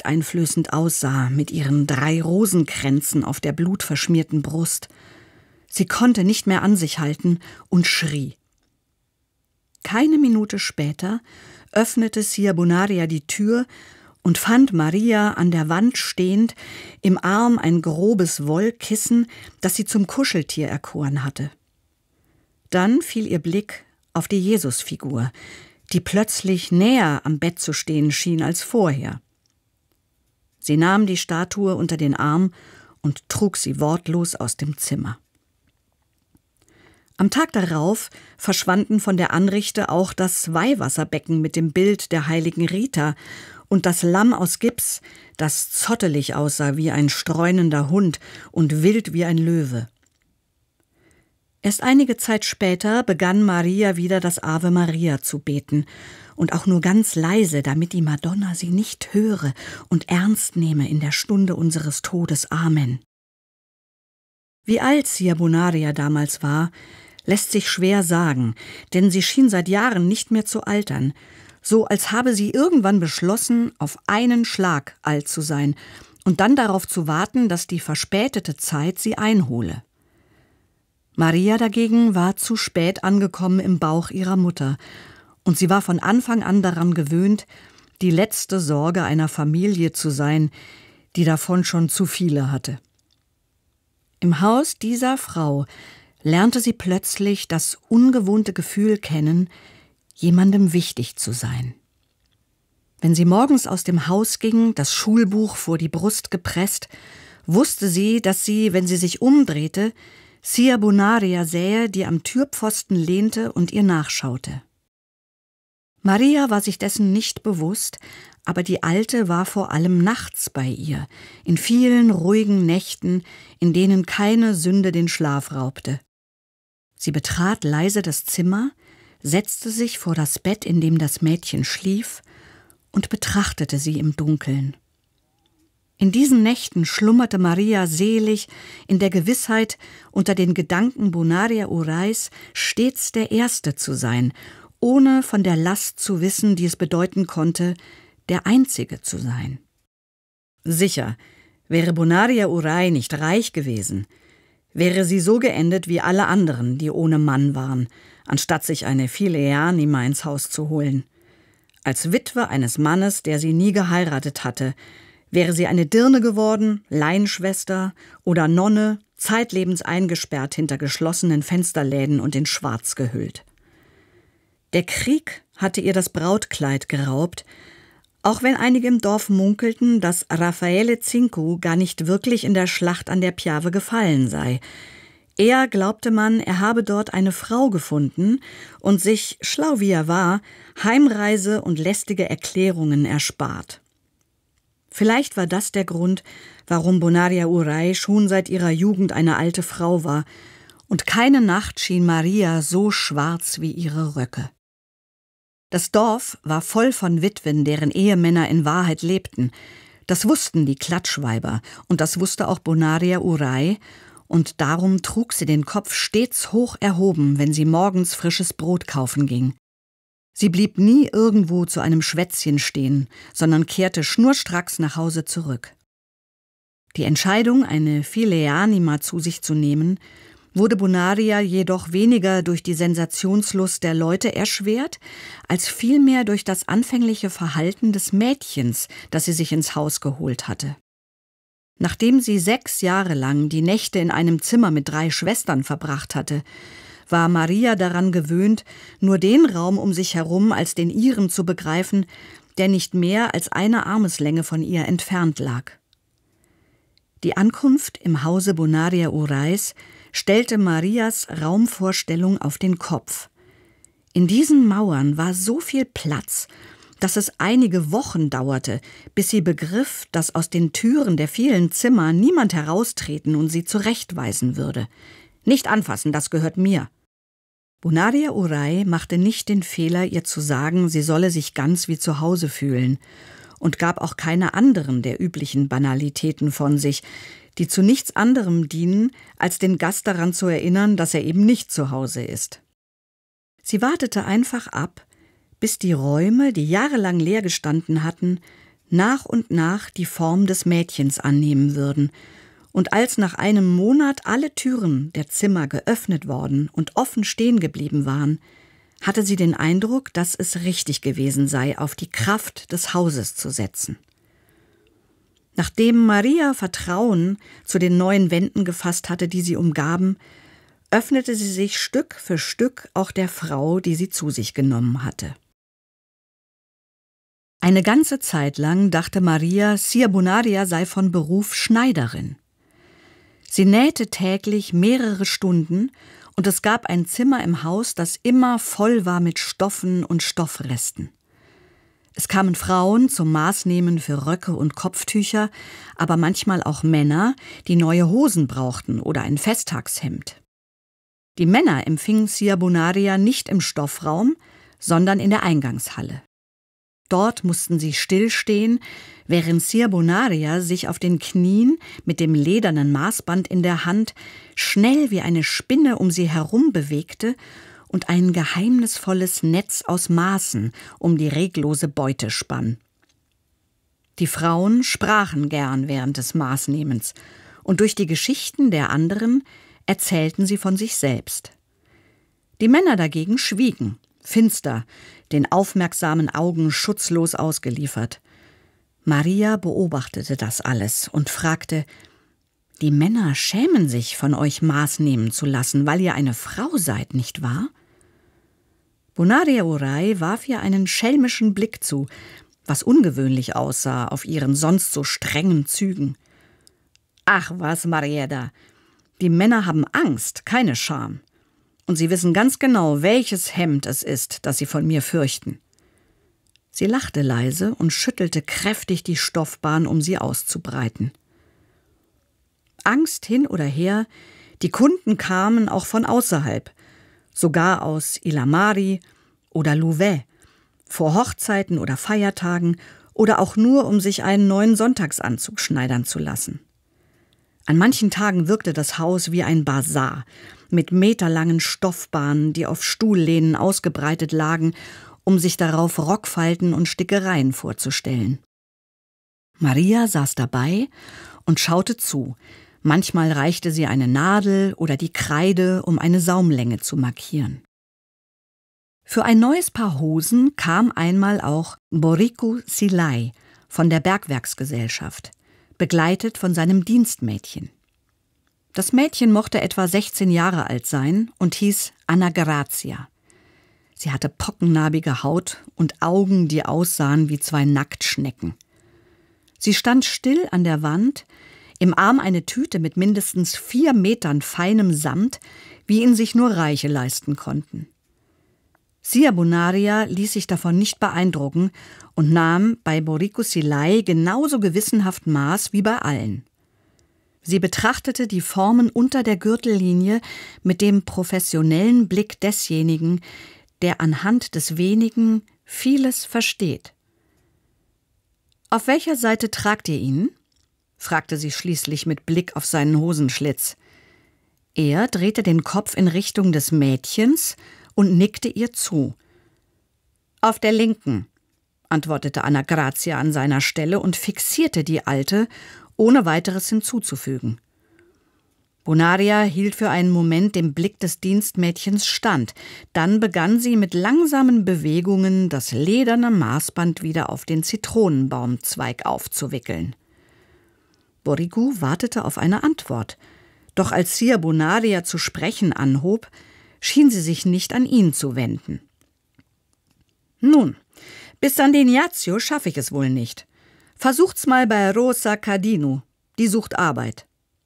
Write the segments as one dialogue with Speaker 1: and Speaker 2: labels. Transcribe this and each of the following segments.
Speaker 1: furchteinflößend aussah mit ihren 3 Rosenkränzen auf der blutverschmierten Brust. Sie konnte nicht mehr an sich halten und schrie. Keine Minute später öffnete Ciabonaria die Tür und fand Maria an der Wand stehend, im Arm ein grobes Wollkissen, das sie zum Kuscheltier erkoren hatte. Dann fiel ihr Blick auf die Jesusfigur, die plötzlich näher am Bett zu stehen schien als vorher. Sie nahm die Statue unter den Arm und trug sie wortlos aus dem Zimmer. Am Tag darauf verschwanden von der Anrichte auch das Weihwasserbecken mit dem Bild der heiligen Rita und das Lamm aus Gips, das zottelig aussah wie ein streunender Hund und wild wie ein Löwe. Erst einige Zeit später begann Maria wieder das Ave Maria zu beten, und auch nur ganz leise, damit die Madonna sie nicht höre und ernst nehme in der Stunde unseres Todes. Amen. Wie alt Ciabonaria damals war, lässt sich schwer sagen, denn sie schien seit Jahren nicht mehr zu altern, so als habe sie irgendwann beschlossen, auf einen Schlag alt zu sein und dann darauf zu warten, dass die verspätete Zeit sie einhole. Maria dagegen war zu spät angekommen im Bauch ihrer Mutter, und sie war von Anfang an daran gewöhnt, die letzte Sorge einer Familie zu sein, die davon schon zu viele hatte. Im Haus dieser Frau lernte sie plötzlich das ungewohnte Gefühl kennen, jemandem wichtig zu sein. Wenn sie morgens aus dem Haus ging, das Schulbuch vor die Brust gepresst, wusste sie, dass sie, wenn sie sich umdrehte, Ciabonaria sähe, die am Türpfosten lehnte und ihr nachschaute. Maria war sich dessen nicht bewusst, aber die Alte war vor allem nachts bei ihr, in vielen ruhigen Nächten, in denen keine Sünde den Schlaf raubte. Sie betrat leise das Zimmer, setzte sich vor das Bett, in dem das Mädchen schlief, und betrachtete sie im Dunkeln. In diesen Nächten schlummerte Maria selig in der Gewissheit, unter den Gedanken Bonaria Urais stets der Erste zu sein, ohne von der Last zu wissen, die es bedeuten konnte, der Einzige zu sein. Sicher, wäre Bonaria Urais nicht reich gewesen, wäre sie so geendet wie alle anderen, die ohne Mann waren, anstatt sich eine Phileanima ins Haus zu holen. Als Witwe eines Mannes, der sie nie geheiratet hatte, wäre sie eine Dirne geworden, Laienschwester oder Nonne, zeitlebens eingesperrt hinter geschlossenen Fensterläden und in Schwarz gehüllt. Der Krieg hatte ihr das Brautkleid geraubt, auch wenn einige im Dorf munkelten, dass Raffaele Cincu gar nicht wirklich in der Schlacht an der Piave gefallen sei. Eher glaubte man, er habe dort eine Frau gefunden und sich, schlau wie er war, Heimreise und lästige Erklärungen erspart. Vielleicht war das der Grund, warum Bonaria Urais schon seit ihrer Jugend eine alte Frau war, und keine Nacht schien Maria so schwarz wie ihre Röcke. Das Dorf war voll von Witwen, deren Ehemänner in Wahrheit lebten. Das wussten die Klatschweiber, und das wusste auch Bonaria Urais, und darum trug sie den Kopf stets hoch erhoben, wenn sie morgens frisches Brot kaufen ging. Sie blieb nie irgendwo zu einem Schwätzchen stehen, sondern kehrte schnurstracks nach Hause zurück. Die Entscheidung, eine Phileanima zu sich zu nehmen, wurde Bonaria jedoch weniger durch die Sensationslust der Leute erschwert, als vielmehr durch das anfängliche Verhalten des Mädchens, das sie sich ins Haus geholt hatte. Nachdem sie 6 Jahre lang die Nächte in einem Zimmer mit 3 Schwestern verbracht hatte, war Maria daran gewöhnt, nur den Raum um sich herum als den ihren zu begreifen, der nicht mehr als eine Armeslänge von ihr entfernt lag. Die Ankunft im Hause Bonaria Urais stellte Marias Raumvorstellung auf den Kopf. In diesen Mauern war so viel Platz, dass es einige Wochen dauerte, bis sie begriff, dass aus den Türen der vielen Zimmer niemand heraustreten und sie zurechtweisen würde. »Nicht anfassen, das gehört mir.« Bonaria Urais machte nicht den Fehler, ihr zu sagen, sie solle sich ganz wie zu Hause fühlen, und gab auch keine anderen der üblichen Banalitäten von sich, die zu nichts anderem dienen, als den Gast daran zu erinnern, dass er eben nicht zu Hause ist. Sie wartete einfach ab, bis die Räume, die jahrelang leer gestanden hatten, nach und nach die Form des Mädchens annehmen würden, und als nach einem Monat alle Türen der Zimmer geöffnet worden und offen stehen geblieben waren, hatte sie den Eindruck, dass es richtig gewesen sei, auf die Kraft des Hauses zu setzen. Nachdem Maria Vertrauen zu den neuen Wänden gefasst hatte, die sie umgaben, öffnete sie sich Stück für Stück auch der Frau, die sie zu sich genommen hatte. Eine ganze Zeit lang dachte Maria, Ciabonaria sei von Beruf Schneiderin. Sie nähte täglich mehrere Stunden, und es gab ein Zimmer im Haus, das immer voll war mit Stoffen und Stoffresten. Es kamen Frauen zum Maßnehmen für Röcke und Kopftücher, aber manchmal auch Männer, die neue Hosen brauchten oder ein Festtagshemd. Die Männer empfingen Ciabonaria nicht im Stoffraum, sondern in der Eingangshalle. Dort mussten sie stillstehen, während Ciabonaria sich auf den Knien mit dem ledernen Maßband in der Hand schnell wie eine Spinne um sie herum bewegte und ein geheimnisvolles Netz aus Maßen um die reglose Beute spann. Die Frauen sprachen gern während des Maßnehmens, und durch die Geschichten der anderen erzählten sie von sich selbst. Die Männer dagegen schwiegen, finster, den aufmerksamen Augen schutzlos ausgeliefert. Maria beobachtete das alles und fragte: »Die Männer schämen sich, von euch Maß nehmen zu lassen, weil ihr eine Frau seid, nicht wahr?« Bonaria Urai warf ihr einen schelmischen Blick zu, was ungewöhnlich aussah auf ihren sonst so strengen Zügen. »Ach was, Marieda, die Männer haben Angst, keine Scham. Und sie wissen ganz genau, welches Hemd es ist, das sie von mir fürchten.« Sie lachte leise und schüttelte kräftig die Stoffbahn, um sie auszubreiten. Angst hin oder her, die Kunden kamen auch von außerhalb, sogar aus Ilamari oder Louvet, vor Hochzeiten oder Feiertagen oder auch nur, um sich einen neuen Sonntagsanzug schneidern zu lassen. An manchen Tagen wirkte das Haus wie ein Basar, mit meterlangen Stoffbahnen, die auf Stuhllehnen ausgebreitet lagen, um sich darauf Rockfalten und Stickereien vorzustellen. Maria saß dabei und schaute zu. Manchmal reichte sie eine Nadel oder die Kreide, um eine Saumlänge zu markieren. Für ein neues Paar Hosen kam einmal auch Boriku Silai von der Bergwerksgesellschaft, begleitet von seinem Dienstmädchen. Das Mädchen mochte etwa 16 Jahre alt sein und hieß Anna Grazia. Sie hatte pockennarbige Haut und Augen, die aussahen wie 2 Nacktschnecken. Sie stand still an der Wand, im Arm eine Tüte mit mindestens 4 Metern feinem Samt, wie ihn sich nur Reiche leisten konnten. Ciabonaria ließ sich davon nicht beeindrucken und nahm bei Boriku Silai genauso gewissenhaft Maß wie bei allen. Sie betrachtete die Formen unter der Gürtellinie mit dem professionellen Blick desjenigen, der anhand des Wenigen vieles versteht. »Auf welcher Seite tragt ihr ihn?« fragte sie schließlich mit Blick auf seinen Hosenschlitz. Er drehte den Kopf in Richtung des Mädchens und nickte ihr zu. »Auf der linken«, antwortete Anna Grazia an seiner Stelle und fixierte die Alte, ohne weiteres hinzuzufügen. Bonaria hielt für einen Moment dem Blick des Dienstmädchens stand. Dann begann sie mit langsamen Bewegungen das lederne Maßband wieder auf den Zitronenbaumzweig aufzuwickeln. Boriku wartete auf eine Antwort. Doch als Ciabonaria zu sprechen anhob, schien sie sich nicht an ihn zu wenden. »Nun, bis San Ignazio schaffe ich es wohl nicht. Versucht's mal bei Rosa Cardino, die sucht Arbeit.«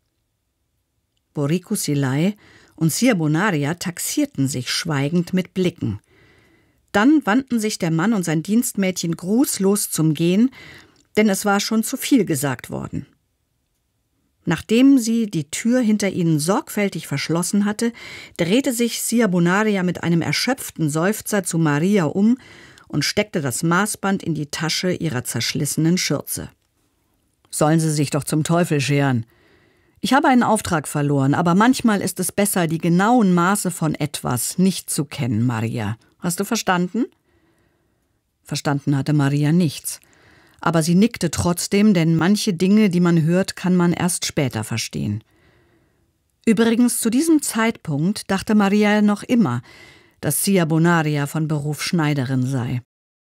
Speaker 1: Boriku Silai und Ciabonaria taxierten sich schweigend mit Blicken. Dann wandten sich der Mann und sein Dienstmädchen grußlos zum Gehen, denn es war schon zu viel gesagt worden. Nachdem sie die Tür hinter ihnen sorgfältig verschlossen hatte, drehte sich Ciabonaria mit einem erschöpften Seufzer zu Maria um und steckte das Maßband in die Tasche ihrer zerschlissenen Schürze. »Sollen Sie sich doch zum Teufel scheren. Ich habe einen Auftrag verloren, aber manchmal ist es besser, die genauen Maße von etwas nicht zu kennen, Maria. Hast du verstanden?« Verstanden hatte Maria nichts. aber sie nickte trotzdem, denn manche Dinge, die man hört, kann man erst später verstehen. Übrigens, zu diesem Zeitpunkt dachte Maria noch immer, dass Sia Bonaria von Beruf Schneiderin sei.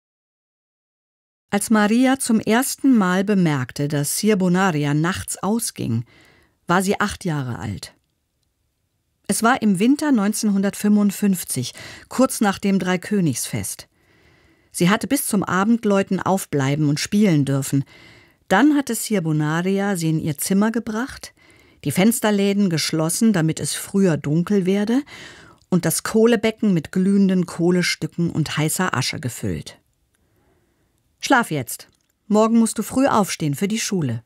Speaker 1: Als Maria zum ersten Mal bemerkte, dass Sia Bonaria nachts ausging, war sie 8 Jahre alt. Es war im Winter 1955, kurz nach dem Dreikönigsfest. Sie hatte bis zum Abendläuten aufbleiben und spielen dürfen. Dann hatte Sia Bonaria sie in ihr Zimmer gebracht, die Fensterläden geschlossen, damit es früher dunkel werde, und das Kohlebecken mit glühenden Kohlestücken und heißer Asche gefüllt. »Schlaf jetzt. Morgen musst du früh aufstehen für die Schule.«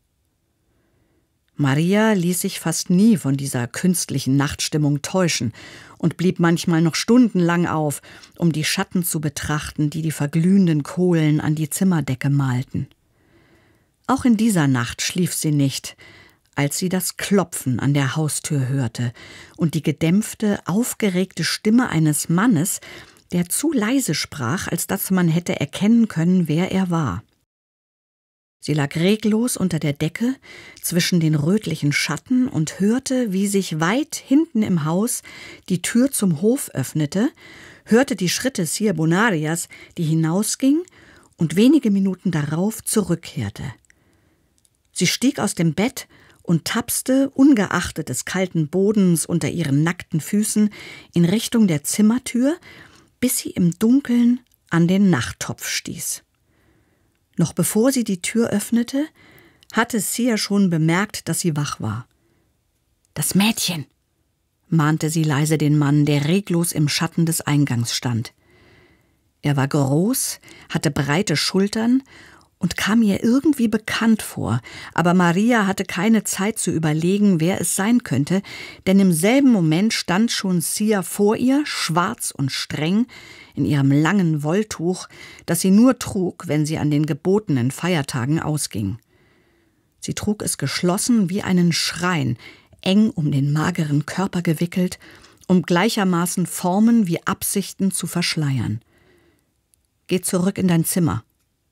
Speaker 1: Maria ließ sich fast nie von dieser künstlichen Nachtstimmung täuschen und blieb manchmal noch stundenlang auf, um die Schatten zu betrachten, die die verglühenden Kohlen an die Zimmerdecke malten. Auch in dieser Nacht schlief sie nicht, als sie das Klopfen an der Haustür hörte und die gedämpfte, aufgeregte Stimme eines Mannes, der zu leise sprach, als dass man hätte erkennen können, wer er war. Sie lag reglos unter der Decke zwischen den rötlichen Schatten und hörte, wie sich weit hinten im Haus die Tür zum Hof öffnete, hörte die Schritte Sia Bonarias, die hinausging und wenige Minuten darauf zurückkehrte. Sie stieg aus dem Bett und tapste, ungeachtet des kalten Bodens unter ihren nackten Füßen, in Richtung der Zimmertür, bis sie im Dunkeln an den Nachttopf stieß. Noch bevor sie die Tür öffnete, hatte Sia schon bemerkt, dass sie wach war. »Das Mädchen«, mahnte sie leise den Mann, der reglos im Schatten des Eingangs stand. Er war groß, hatte breite Schultern und kam ihr irgendwie bekannt vor, aber Maria hatte keine Zeit zu überlegen, wer es sein könnte, denn im selben Moment stand schon Sia vor ihr, schwarz und streng, in ihrem langen Wolltuch, das sie nur trug, wenn sie an den gebotenen Feiertagen ausging. Sie trug es geschlossen wie einen Schrein, eng um den mageren Körper gewickelt, um gleichermaßen Formen wie Absichten zu verschleiern. »Geh zurück in dein Zimmer.«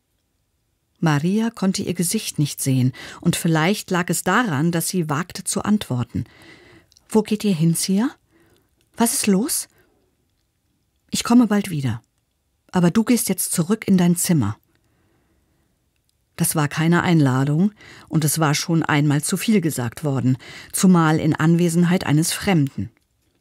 Speaker 1: Maria konnte ihr Gesicht nicht sehen, und vielleicht lag es daran, dass sie wagte zu antworten. »Wo geht ihr hin, Sia? Was ist los?« »Ich komme bald wieder. Aber du gehst jetzt zurück in dein Zimmer.« Das war keine Einladung, und es war schon einmal zu viel gesagt worden, zumal in Anwesenheit eines Fremden.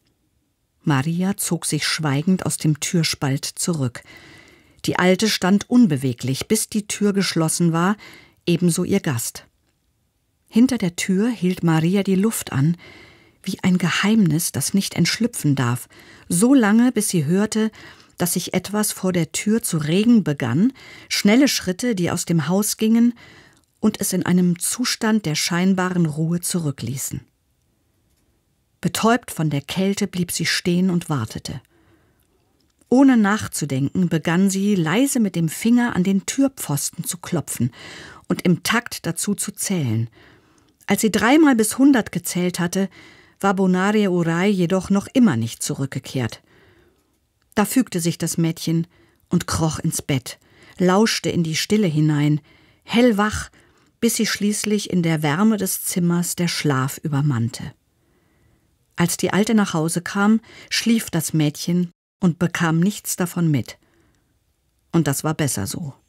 Speaker 1: Maria zog sich schweigend aus dem Türspalt zurück. Die Alte stand unbeweglich, bis die Tür geschlossen war, ebenso ihr Gast. Hinter der Tür hielt Maria die Luft an, wie ein Geheimnis, das nicht entschlüpfen darf, so lange, bis sie hörte, dass sich etwas vor der Tür zu regen begann, schnelle Schritte, die aus dem Haus gingen und es in einem Zustand der scheinbaren Ruhe zurückließen. Betäubt von der Kälte blieb sie stehen und wartete. Ohne nachzudenken begann sie, leise mit dem Finger an den Türpfosten zu klopfen und im Takt dazu zu zählen. Als sie 3-mal bis 100 gezählt hatte, war Bonaria Urai jedoch noch immer nicht zurückgekehrt. Da fügte sich das Mädchen und kroch ins Bett, lauschte in die Stille hinein, hellwach, bis sie schließlich in der Wärme des Zimmers der Schlaf übermannte. Als die Alte nach Hause kam, schlief das Mädchen und bekam nichts davon mit. Und das war besser so.